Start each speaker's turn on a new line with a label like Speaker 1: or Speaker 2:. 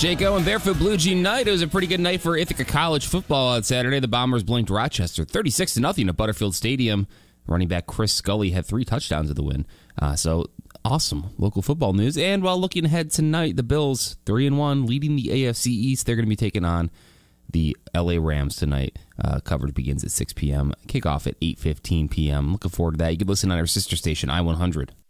Speaker 1: Jake Owen, Barefoot Blue Jean night. It was a pretty good night for Ithaca College football on Saturday. The Bombers blinked Rochester 36-0 at Butterfield Stadium. Running back Chris Scully had 3 touchdowns of the win. So awesome local football news. And while looking ahead tonight, the Bills 3-1, leading the AFC East. They're going to be taking on the LA Rams tonight. Coverage begins at 6 p.m. Kickoff at 8:15 p.m. Looking forward to that. You can listen on our sister station, I-100.